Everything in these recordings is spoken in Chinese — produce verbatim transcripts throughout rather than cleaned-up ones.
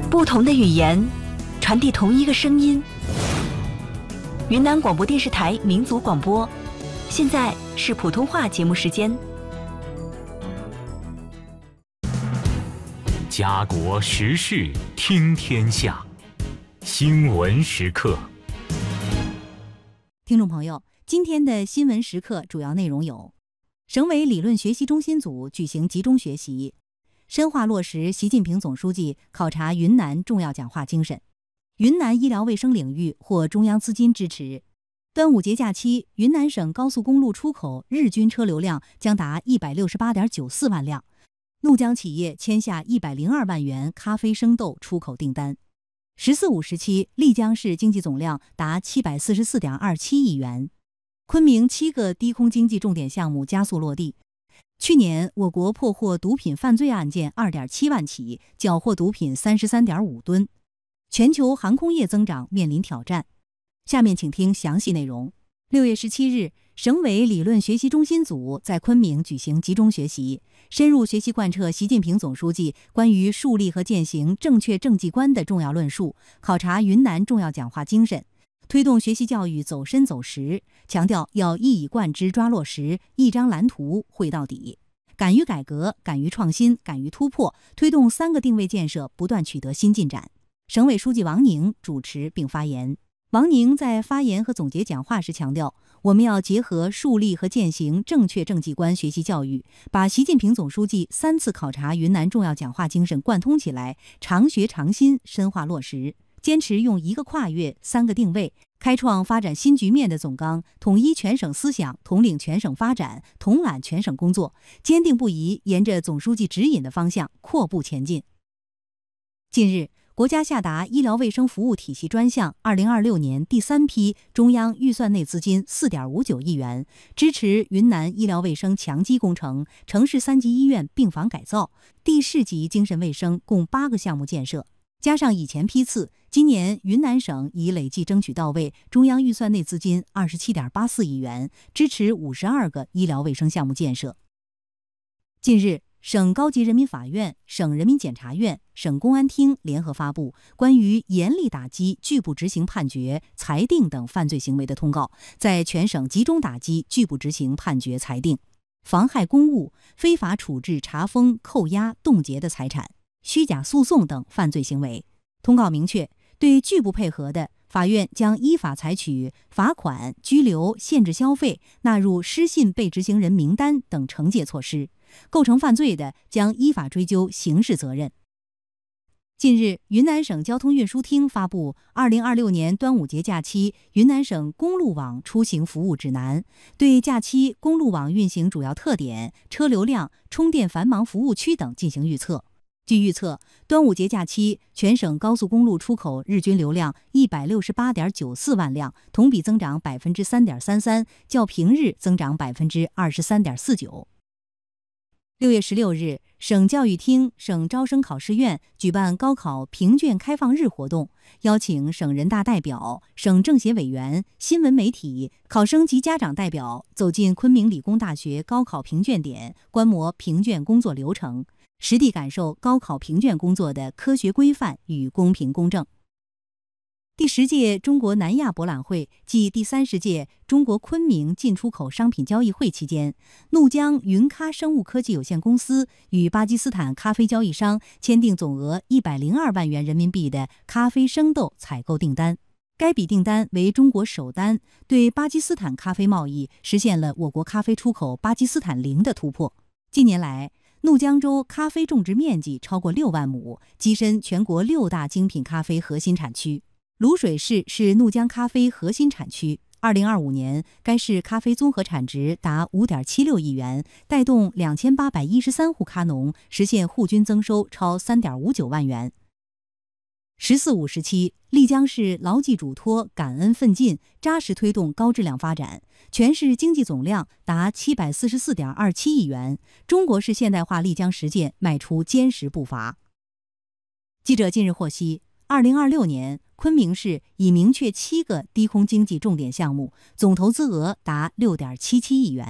不同的语言，传递同一个声音。云南广播电视台民族广播，现在是普通话节目时间。 家国时事听天下，新闻时刻。 听众朋友，今天的新闻时刻主要内容有：省委理论学习中心组举行集中学习，深化落实习近平总书记考察云南重要讲话精神；云南医疗卫生领域获中央资金支持；端午节假期，云南省高速公路出口日均车流量将达一百六十八点九四万辆；怒江企业签下一百零二万元咖啡生豆出口订单；十四五时期，丽江市经济总量达七百四十四点二七亿元；昆明七个低空经济重点项目加速落地。去年，我国破获毒品犯罪案件 二点七万起，缴获毒品 三十三点五吨。全球航空业增长面临挑战。下面请听详细内容。六月十七日，省委理论学习中心组在昆明举行集中学习，深入学习贯彻习近平总书记关于树立和践行正确政绩观的重要论述，考察云南重要讲话精神，推动学习教育走深走实，强调要一以贯之抓落实，一张蓝图绘到底，敢于改革，敢于创新，敢于突破，推动三个定位建设不断取得新进展。省委书记王宁主持并发言。王宁在发言和总结讲话时强调，我们要结合树立和践行正确政绩观学习教育，把习近平总书记三次考察云南重要讲话精神贯通起来，常学常新，深化落实。坚持用一个跨越、三个定位，开创发展新局面的总纲，统一全省思想，统领全省发展，统揽全省工作，坚定不移沿着总书记指引的方向阔步前进。近日，国家下达医疗卫生服务体系专项二零二六年第三批中央预算内资金 四点五九亿元，支持云南医疗卫生强基工程、城市三级医院病房改造、地市级精神卫生共八个项目建设。加上以前批次，今年云南省已累计争取到位中央预算内资金 二十七点八四亿元，支持五十二个医疗卫生项目建设。近日，省高级人民法院、省人民检察院、省公安厅联合发布关于严厉打击拒不执行判决、裁定等犯罪行为的通告，在全省集中打击拒不执行判决、裁定、妨害公务、非法处置、查封、扣押、冻结的财产、虚假诉讼等犯罪行为。通告明确，对拒不配合的，法院将依法采取罚款、拘留、限制消费、纳入失信被执行人名单等惩戒措施；构成犯罪的，将依法追究刑事责任。近日，云南省交通运输厅发布二零二六年端午节假期云南省公路网出行服务指南，对假期公路网运行主要特点、车流量、充电繁忙服务区等进行预测。据预测，端午节假期全省高速公路出口日均流量一百六十八点九四万辆，同比增长百分之三点三三，较平日增长百分之二十三点四九。六月十六日，省教育厅、省招生考试院举办高考评卷开放日活动，邀请省人大代表、省政协委员、新闻媒体、考生及家长代表走进昆明理工大学高考评卷点，观摩评卷工作流程，实地感受高考评卷工作的科学规范与公平公正。第十届中国南亚博览会暨第三十届中国昆明进出口商品交易会期间，怒江云咖生物科技有限公司与巴基斯坦咖啡交易商签订总额一百零二万元人民币的咖啡生豆采购订单。该笔订单为中国首单，对巴基斯坦咖啡贸易实现了我国咖啡出口巴基斯坦零的突破。近年来，怒江州咖啡种植面积超过六万亩，跻身全国六大精品咖啡核心产区。卤水市是怒江咖啡核心产区。二零二五年，该市咖啡综合产值达 五点七六亿元，带动两千八百一十三户咖农实现户均增收超 三点五九万元。十四五时期，丽江市牢记嘱托、感恩奋进，扎实推动高质量发展，全市经济总量达七百四十四点二七亿元，中国式现代化丽江实践迈出坚实步伐。记者近日获悉，二零二六年，昆明市已明确七个低空经济重点项目，总投资额达 六点七七亿元。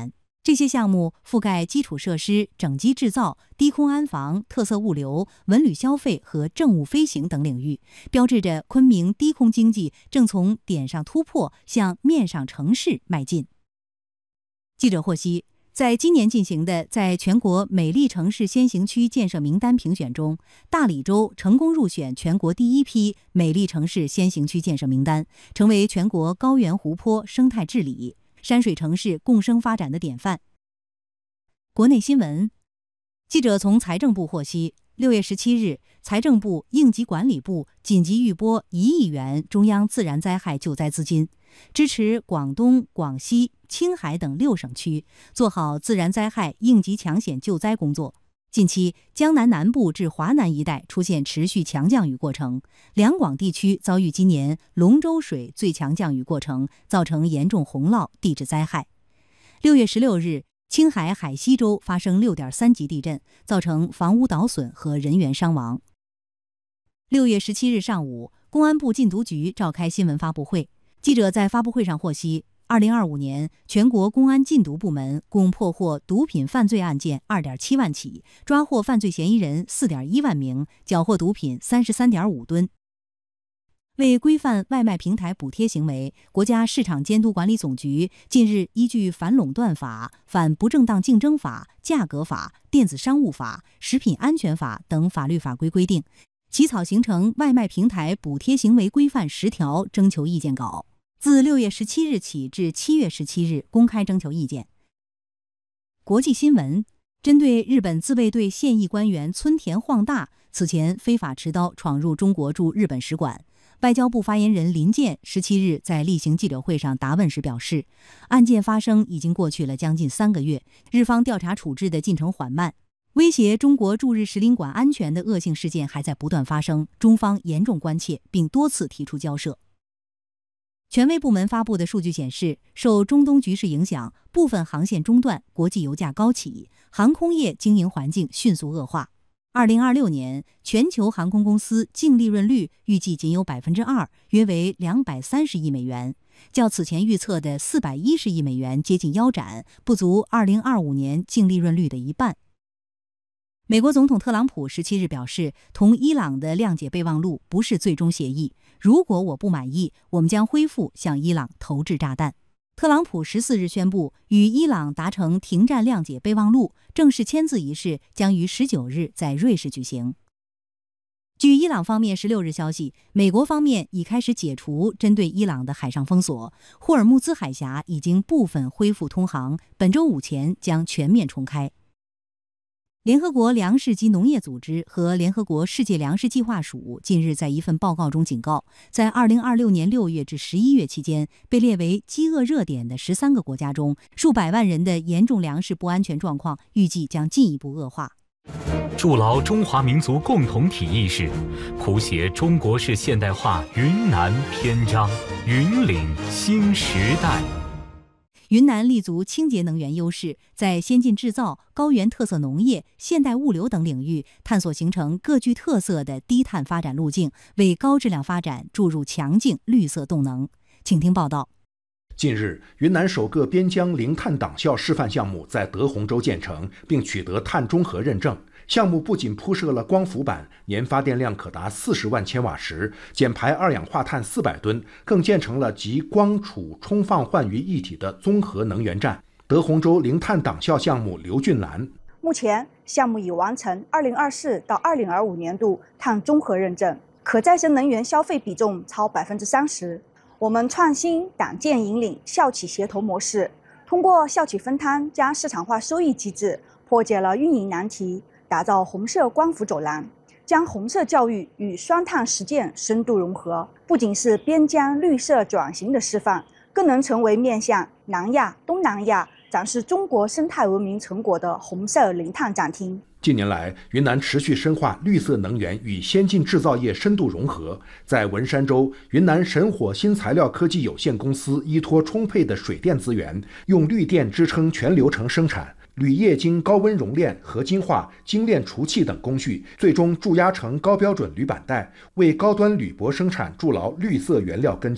这些项目覆盖基础设施、整机制造、低空安防、特色物流、文旅消费和政务飞行等领域，标志着昆明低空经济正从点上突破向面上城市迈进。记者获悉，在今年进行的在全国美丽城市先行区建设名单评选中，大理州成功入选全国第一批美丽城市先行区建设名单，成为全国高原湖泊生态治理、山水城市共生发展的典范。国内新闻，记者从财政部获悉，六月十七日，财政部、应急管理部紧急预拨一亿元中央自然灾害救灾资金，支持广东、广西、青海等六省区做好自然灾害应急抢险救灾工作。近期，江南南部至华南一带出现持续强降雨过程，两广地区遭遇今年龙舟水最强降雨过程，造成严重洪涝、地质灾害。六月十六日，青海海西州发生 六点三 级地震，造成房屋倒损和人员伤亡。六月十七日上午，公安部禁毒局召开新闻发布会，记者在发布会上获悉，二零二五年，全国公安禁毒部门共破获毒品犯罪案件 二点七万起，抓获犯罪嫌疑人 四点一万名，缴获毒品 三十三点五吨。为规范外卖平台补贴行为，国家市场监督管理总局近日依据反垄断法、反不正当竞争法、价格法、电子商务法、食品安全法等法律法规规定，起草形成外卖平台补贴行为规范十条征求意见稿，自六月十七日起至七月十七日公开征求意见。国际新闻，针对日本自卫队现役官员村田晃大此前非法持刀闯入中国驻日本使馆，外交部发言人林健十七日在例行记者会上答问时表示，案件发生已经过去了将近三个月，日方调查处置的进程缓慢，威胁中国驻日使领馆安全的恶性事件还在不断发生，中方严重关切并多次提出交涉。权威部门发布的数据显示，受中东局势影响，部分航线中断，国际油价高企，航空业经营环境迅速恶化。二零二六年，全球航空公司净利润率预计仅有 百分之二， 约为两百三十亿美元，较此前预测的四百一十亿美元接近腰斩，不足二零二五年净利润率的一半。美国总统特朗普十七日表示，同伊朗的谅解备忘录不是最终协议，如果我不满意，我们将恢复向伊朗投掷炸弹。特朗普十四日宣布与伊朗达成停战谅解备忘录，正式签字仪式将于十九日在瑞士举行。据伊朗方面十六日消息，美国方面已开始解除针对伊朗的海上封锁，霍尔木兹海峡已经部分恢复通航，本周五前将全面重开。联合国粮食及农业组织和联合国世界粮食计划署近日在一份报告中警告，在二零二六年六月至十一月期间，被列为饥饿热点的十三个国家中，数百万人的严重粮食不安全状况预计将进一步恶化。 筑牢中华民族共同体意识，谱写中国式现代化云南篇章，云岭新时代。 云南立足清洁能源优势，在先进制造、高原特色农业、现代物流等领域探索形成各具特色的低碳发展路径，为高质量发展注入强劲绿色动能。请听报道。 近日，云南首个边疆零碳党校示范项目在德宏州建成，并取得碳中和认证。项目不仅铺设了光伏板，年发电量可达四十万千瓦时，减排二氧化碳四百吨，更建成了集光储充放换于一体的综合能源站。德宏州零碳党校项目刘俊兰： 目前项目已完成二零二四到二零二五年度碳中和认证，可再生能源消费比重超百分之三十。我们创新党建引领校企协同模式，通过校企分摊加市场化收益机制，破解了运营难题，打造红色光伏走廊，将红色教育与双碳实践深度融合，不仅是边疆绿色转型的示范，更能成为面向南亚、东南亚展示中国生态文明成果的红色零碳展厅。 近年来，云南持续深化绿色能源与先进制造业深度融合。在文山州，云南神火新材料科技有限公司依托充沛的水电资源，用绿电支撑全流程生产。铝液经高温熔炼、合金化、精炼除气等工序，最终铸压成高标准铝板带，为高端铝箔生产筑牢绿色原料根基。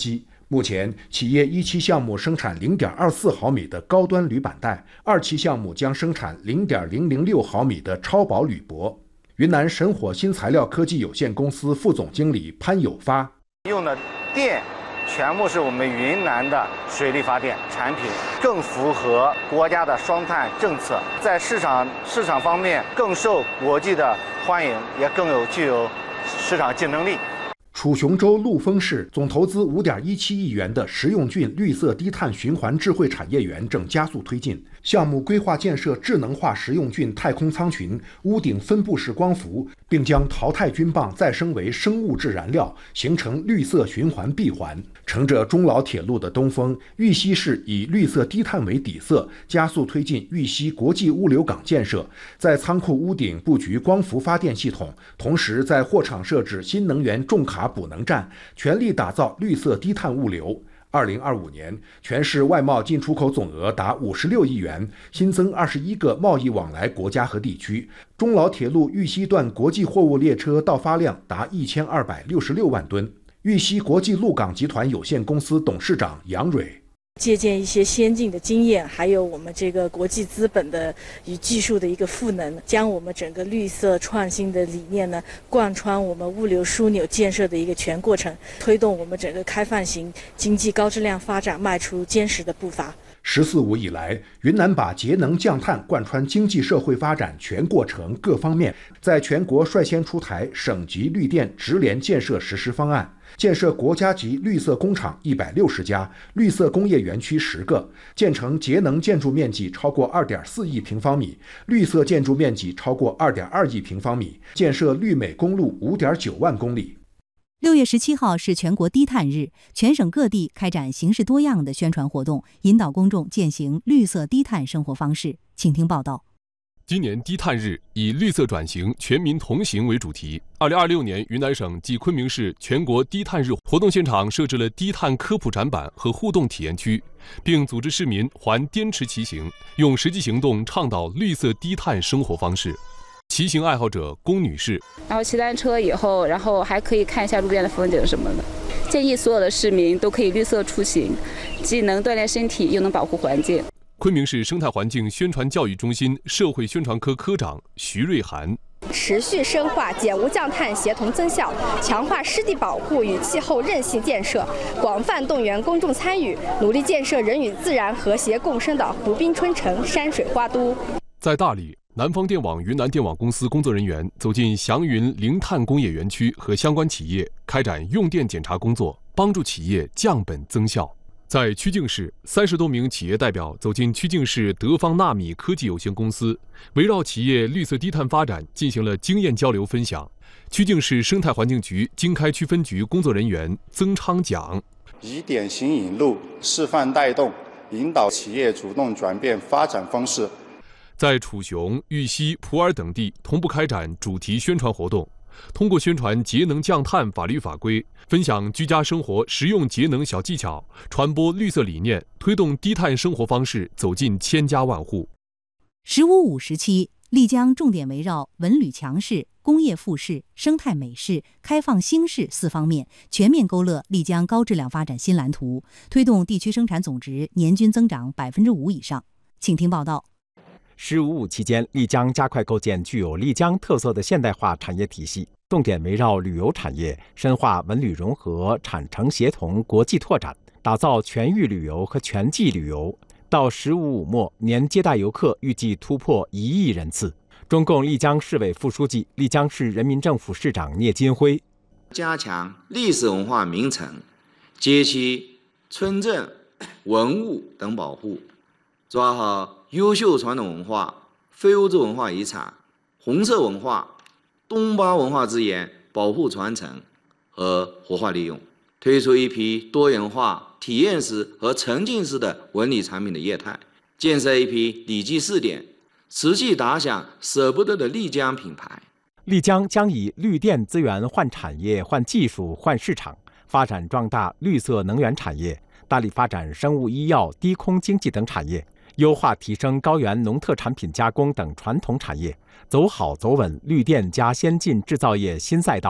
目前，企业一期项目生产 零点二四毫米的高端铝板带，二期项目将生产 零点零零六毫米的超薄铝箔。云南神火新材料科技有限公司副总经理潘有发： 用的电全部是我们云南的水力发电产品，更符合国家的双碳政策，在市场市场方面更受国际的欢迎，也更有具有市场竞争力。 楚雄州陆丰市总投资 五点一七亿元的石用郡绿色低碳循环智慧产业园正加速推进。项目规划建设智能化石用郡太空舱群，屋顶分布式光伏，并将淘汰菌棒再生为生物质燃料，形成绿色循环闭环。乘着中老铁路的东风，玉溪市以绿色低碳为底色，加速推进玉溪国际物流港建设，在仓库屋顶布局光伏发电系统，同时在货场设置新能源重卡补能站，全力打造绿色低碳物流。二零二五年，全市外贸进出口总额达五十六亿元，新增二十一个贸易往来国家和地区。中老铁路玉溪段国际货物列车到发量达一千二百六十六万吨。玉溪国际陆港集团有限公司董事长杨蕊。 借鉴一些先进的经验，还有我们这个国际资本的与技术的一个赋能，将我们整个绿色创新的理念呢，贯穿我们物流枢纽建设的一个全过程，推动我们整个开放型经济高质量发展迈出坚实的步伐。 十四五以来，云南把节能降碳贯穿经济社会发展全过程各方面，在全国率先出台省级绿电直联建设实施方案，建设国家级绿色工厂一百六十家，绿色工业园区十个，建成节能建筑面积超过 二点四亿平方米，绿色建筑面积超过 二点二亿平方米，建设绿美公路 五点九万公里。 六月十七号是全国低碳日，全省各地开展形式多样的宣传活动，引导公众践行绿色低碳生活方式。请听报道。 今年低碳日以绿色转型、全民同行为主题。二零二六年，云南省暨昆明市全国低碳日活动现场设置了低碳科普展板和互动体验区，并组织市民环滇池骑行，用实际行动倡导绿色低碳生活方式。骑行爱好者龚女士， 然后骑单车以后，然后还可以看一下路边的风景什么的。建议所有的市民都可以绿色出行，既能锻炼身体，又能保护环境。 昆明市生态环境宣传教育中心社会宣传科科长徐瑞涵， 持续深化减污降碳协同增效，强化湿地保护与气候韧性建设，广泛动员公众参与，努力建设人与自然和谐共生的湖滨春城、山水花都。 在大理，南方电网云南电网公司工作人员走进祥云零碳工业园区和相关企业，开展用电检查工作，帮助企业降本增效。在曲靖市，三十多名企业代表走进曲靖市德方纳米科技有限公司，围绕企业绿色低碳发展进行了经验交流分享。曲靖市生态环境局经开区分局工作人员曾昌讲， 以典型引路、示范带动，引导企业主动转变发展方式。 在楚雄、玉溪、普洱等地同步开展主题宣传活动，通过宣传节能降碳法律法规，分享居家生活实用节能小技巧，传播绿色理念，推动低碳生活方式走进千家万户。 十五五时期，丽江重点围绕文旅强势、工业富势、生态美势、开放兴势四方面，全面勾勒丽江高质量发展新蓝图，推动地区生产总值年均增长百分之五以上。请听报道。 十五五期间，丽江加快构建具有丽江特色的现代化产业体系，重点围绕旅游产业，深化文旅融合、产城协同、国际拓展，打造全域旅游和全季旅游。到十五五末，年接待游客预计突破一亿人次。中共丽江市委副书记、丽江市人民政府市长聂金辉， 加强历史文化名城、街区、村镇、文物等保护，抓好优秀传统文化、非物质文化遗产、红色文化、东巴文化资源保护传承和活化利用，推出一批多元化、体验式和沉浸式的文旅产品的业态，建设一批礼记试点，持续打响舍不得的丽江品牌。 丽江将以绿电资源换产业、换技术、换市场，发展壮大绿色能源产业，大力发展生物医药、低空经济等产业，优化提升高原农特产品加工等传统产业，走好走稳绿电加先进制造业新赛道。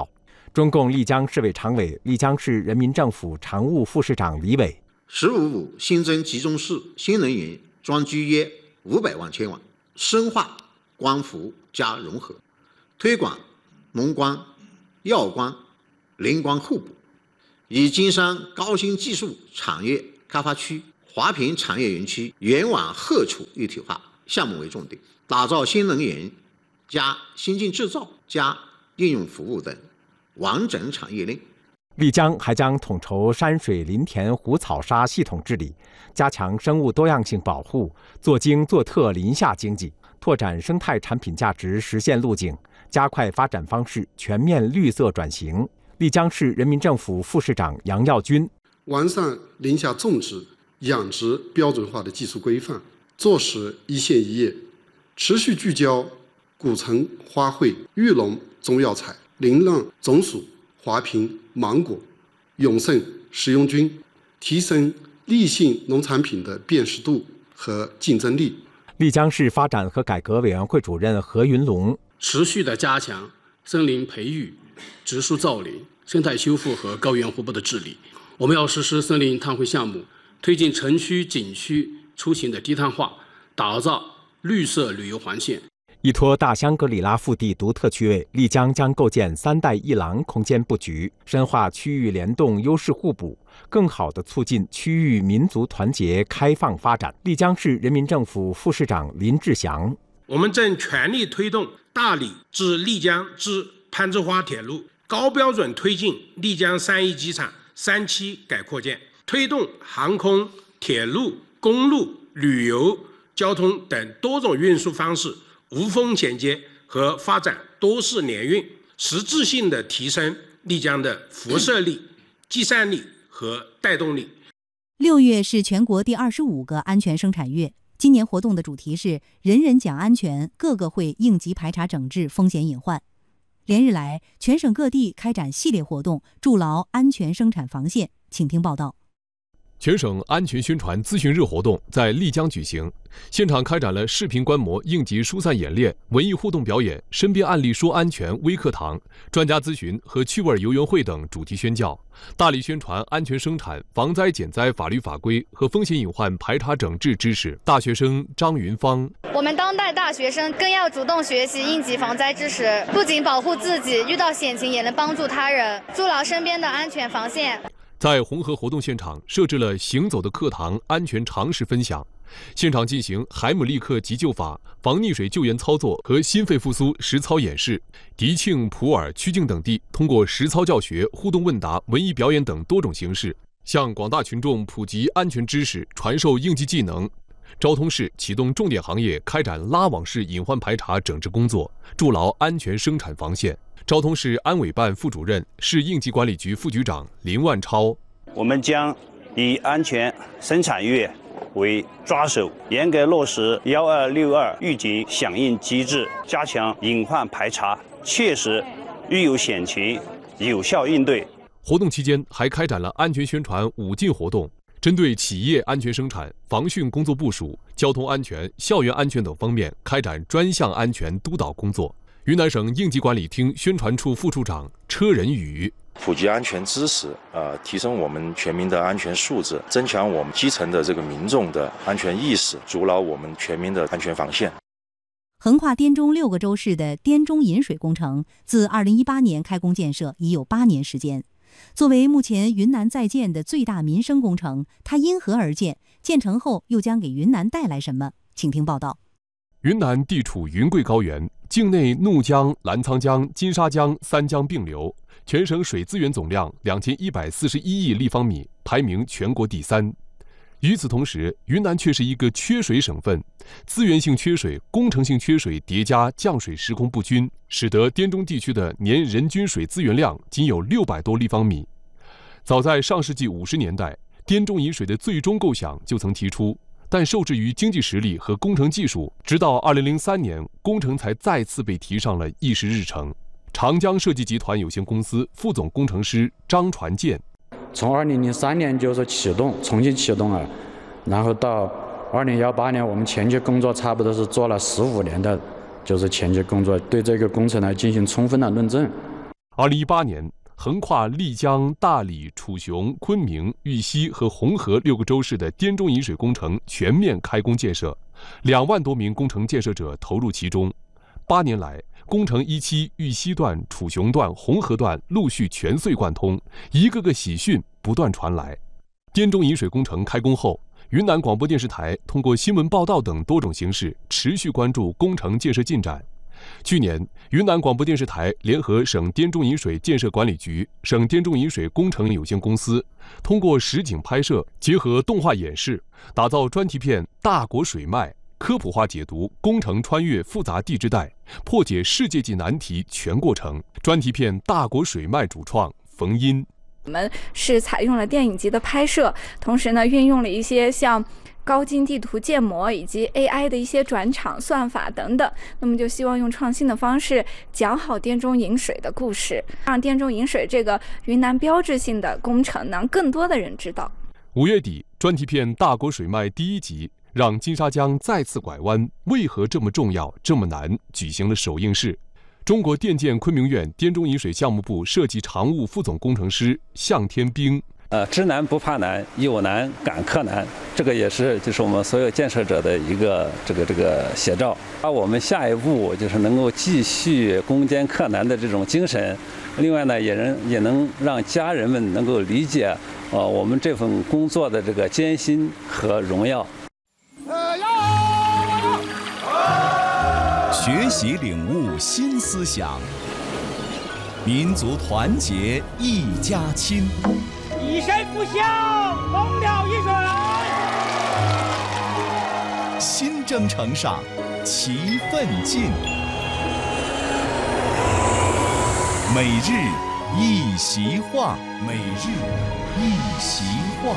中共丽江市委常委、丽江市人民政府常务副市长李伟。 十五五新增集中式新能源装机约五百万千瓦，深化光伏加融合，推广农光、药光、磷光互补，以金山高新技术产业开发区、华坪产业园区原网后储一体化项目为重点，打造新能源加先进制造加应用服务等完整产业链。 丽江还将统筹山水林田湖草沙系统治理，加强生物多样性保护，做精做特林下经济，拓展生态产品价值实现路径，加快发展方式全面绿色转型。丽江市人民政府副市长杨耀军： 完善林下种植、养殖标准化的技术规范，做实一县一业，持续聚焦古城花卉、玉龙中药材、林浪种属、华坪芒果、永盛食用菌，提升丽性农产品的辨识度和竞争力。 丽江市发展和改革委员会主任何云龙： 持续的加强森林培育、植树造林、生态修复和高原湖泊的治理。我们要实施森林碳汇项目，推进城区景区出行的低碳化，打造绿色旅游环线。 依托大香格里拉腹地独特区位，丽江将构建三带一廊空间布局，深化区域联动优势互补，更好地促进区域民族团结开放发展。丽江市人民政府副市长林志祥： 我们正全力推动大理至丽江至攀枝花铁路高标准推进丽江三一机场三期改扩建，推动航空、铁路、公路、旅游、交通等多种运输方式无缝衔接和发展多式联运，实质性的提升丽江的辐射力、集散力和带动力。 六月是全国第二十五个安全生产月，今年活动的主题是人人讲安全，个个会应急排查整治风险隐患。连日来，全省各地开展系列活动，筑牢安全生产防线。请听报道。 全省安全宣传咨询日活动在丽江举行，现场开展了视频观摩应急疏散演练、文艺互动表演、身边案例说安全微课堂、专家咨询和趣味游园会等主题宣教，大力宣传安全生产、防灾减灾法律法规和风险隐患排查整治知识。大学生张云芳： 我们当代大学生更要主动学习应急防灾知识，不仅保护自己，遇到险情也能帮助他人，筑牢身边的安全防线。 在红河活动现场设置了行走的课堂安全常识分享，现场进行海姆立克急救法、防溺水救援操作和心肺复苏实操演示。迪庆、普洱、曲靖等地通过实操教学、互动问答、文艺表演等多种形式，向广大群众普及安全知识，传授应急技能。昭通市启动重点行业开展拉网式隐患排查整治工作，筑牢安全生产防线。昭通市安委办副主任、市应急管理局副局长林万超： 我们将以安全生产月为抓手，严格落实幺二六二预警响应机制，加强隐患排查，切实遇有险情有效应对。 活动期间还开展了安全宣传五进活动，针对企业安全生产、防汛工作部署、交通安全、校园安全等方面开展专项安全督导工作。云南省应急管理厅宣传处副处长车仁宇： 普及安全知识，呃，提升我们全民的安全素质，增强我们基层的这个民众的安全意识，筑牢我们全民的安全防线。 横跨滇中六个州市的滇中引水工程，自二零一八年开工建设已有八年时间。作为目前云南在建的最大民生工程，它因何而建？建成后又将给云南带来什么？请听报道。 云南地处云贵高原，境内怒江、澜沧江、金沙江三江并流，全省水资源总量两千一百四十一亿立方米，排名全国第三。与此同时，云南却是一个缺水省份，资源性缺水、工程性缺水叠加降水时空不均，使得滇中地区的年人均水资源量仅有六百多立方米。早在上世纪五十年代，滇中引水的最终构想就曾提出，但受制于经济实力和工程技术，直到二零零三年，工程才再次被提上了议事日程。长江设计集团有限公司副总工程师张传健： 从二零零三年就是启动，重新启动了，然后到二零一八年，我们前期工作差不多是做了十五年的，就是前期工作，对这个工程来进行充分的论证。 二零一八年， 横跨丽江、大理、楚雄、昆明、玉溪和红河六个州市的滇中引水工程全面开工建设，两万多名工程建设者投入其中。八年来，工程一期玉溪段、楚雄段、红河段陆续全隧贯通，一个个喜讯不断传来。滇中引水工程开工后，云南广播电视台通过新闻报道等多种形式持续关注工程建设进展。去年，云南广播电视台联合省滇中引水建设管理局、省滇中引水工程有限公司，通过实景拍摄结合动画演示，打造专题片《大国水脉》，科普化解读工程穿越复杂地质带，破解世界级难题全过程。专题片《大国水脉》主创冯英。 我们是采用了电影级的拍摄，同时呢，运用了一些像高精地图建模以及 A I 的一些转场算法等等，那么就希望用创新的方式讲好滇中引水的故事，让滇中引水这个云南标志性的工程让更多的人知道。 五月底，专题片《大国水脉》第一集让金沙江再次拐弯，为何这么重要、这么难？举行了首映式。中国电建昆明院滇中引水项目部设计常务副总工程师向天兵。 呃，知难不怕难，有难赶克难，这个也是就是我们所有建设者的一个这个这个写照。而我们下一步就是能够继续攻坚克难的这种精神，另外呢，也能也能让家人们能够理解，呃，我们这份工作的这个艰辛和荣耀。 学习领悟新思想，民族团结一家亲。 以身不孝，同了一水。 新征程上，齐奋进。每日一席话，每日一席话。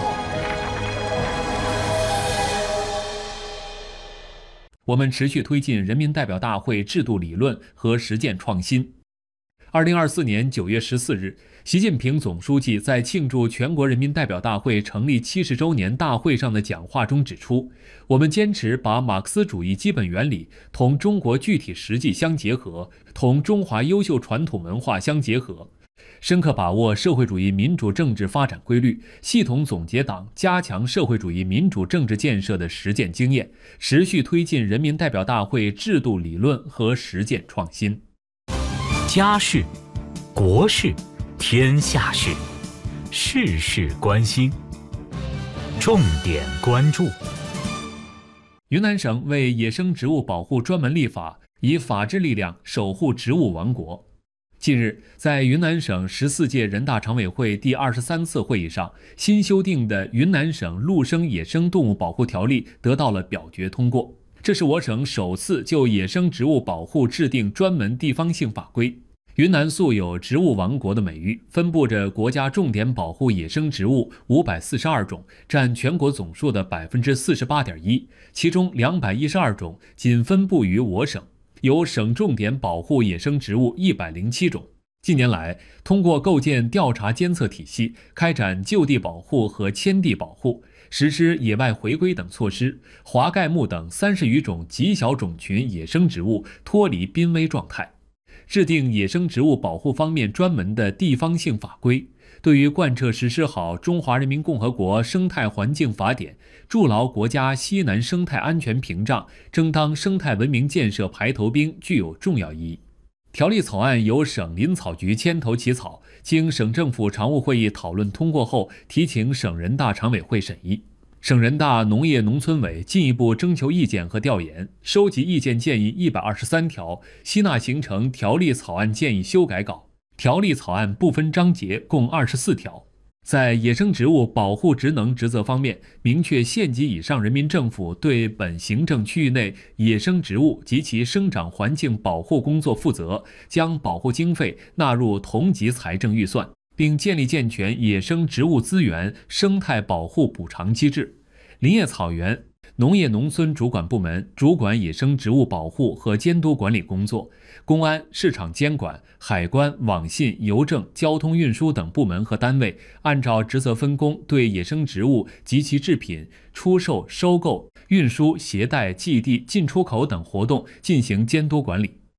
我们持续推进人民代表大会制度理论和实践创新。二零二四年九月十四日，习近平总书记在庆祝全国人民代表大会成立七十周年大会上的讲话中指出，我们坚持把马克思主义基本原理同中国具体实际相结合，同中华优秀传统文化相结合，深刻把握社会主义民主政治发展规律，系统总结党加强社会主义民主政治建设的实践经验，持续推进人民代表大会制度理论和实践创新。 家事、国事、天下事，事事关心，重点关注。云南省为野生植物保护专门立法，以法治力量守护植物王国。近日，在云南省十四届人大常委会第二十三次会议上，新修订的《云南省陆生野生动物保护条例》得到了表决通过。这是我省首次就野生植物保护制定专门地方性法规。云南素有植物王国的美誉，分布着国家重点保护野生植物五百四十二种，占全国总数的 百分之四十八点一， 其中两百一十二种仅分布于我省，有省重点保护野生植物一百零七种。近年来，通过构建调查监测体系，开展就地保护和迁地保护，实施野外回归等措施，华盖木等三十余种极小种群野生植物脱离濒危状态。制定野生植物保护方面专门的地方性法规，对于贯彻实施好《中华人民共和国生态环境法典》，筑牢国家西南生态安全屏障，争当生态文明建设排头兵具有重要意义。条例草案由省林草局牵头起草，经省政府常务会议讨论通过后，提请省人大常委会审议。省人大农业农村委进一步征求意见和调研，收集意见建议一百二十三条，吸纳形成条例草案建议修改稿。条例草案部分章节共二十四条。在野生植物保护职能职责方面，明确县级以上人民政府对本行政区域内野生植物及其生长环境保护工作负责，将保护经费纳入同级财政预算，并建立健全野生植物资源生态保护补偿机制。林业草原、农业农村主管部门主管野生植物保护和监督管理工作，公安、市场监管、海关、网信、邮政、交通运输等部门和单位按照职责分工，对野生植物及其制品出售、收购、运输、携带、寄递、进出口等活动进行监督管理。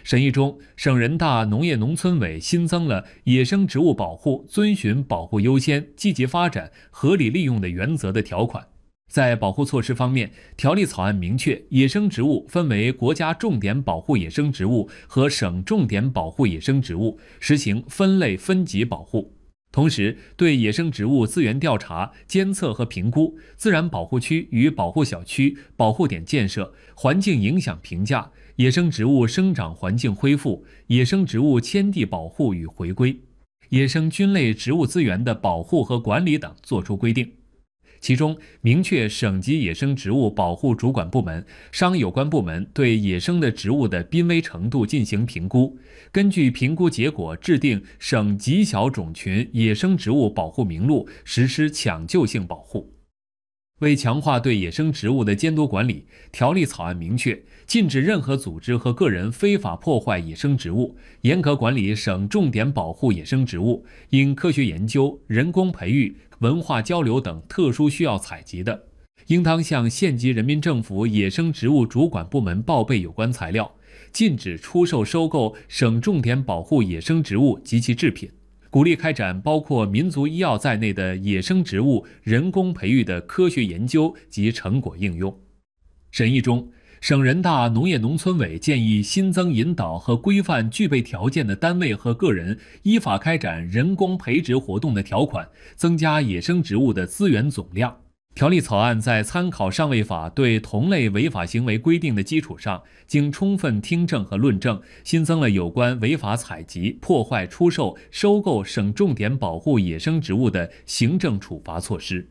审议中，省人大农业农村委新增了野生植物保护遵循保护优先、积极发展、合理利用的原则的条款。在保护措施方面，条例草案明确，野生植物分为国家重点保护野生植物和省重点保护野生植物，实行分类分级保护。同时，对野生植物资源调查、监测和评估、自然保护区与保护小区、保护点建设、环境影响评价、野生植物生长环境恢复、野生植物迁地保护与回归、野生菌类植物资源的保护和管理等作出规定。其中明确省级野生植物保护主管部门、商有关部门对野生的植物的濒危程度进行评估，根据评估结果制定省极小种群野生植物保护名录，实施抢救性保护。为强化对野生植物的监督管理，条例草案明确，禁止任何组织和个人非法破坏野生植物，严格管理省重点保护野生植物，因科学研究、人工培育、文化交流等特殊需要采集的，应当向县级人民政府野生植物主管部门报备有关材料，禁止出售收购省重点保护野生植物及其制品，鼓励开展包括民族医药在内的野生植物人工培育的科学研究及成果应用。审议中，省人大农业农村委建议新增引导和规范具备条件的单位和个人依法开展人工培植活动的条款，增加野生植物的资源总量。条例草案在参考上位法对同类违法行为规定的基础上，经充分听证和论证，新增了有关违法采集、破坏、出售、收购省重点保护野生植物的行政处罚措施。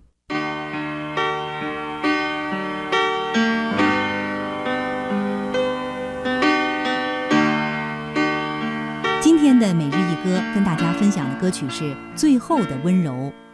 今天的每日一歌跟大家分享的歌曲是《最后的温柔》。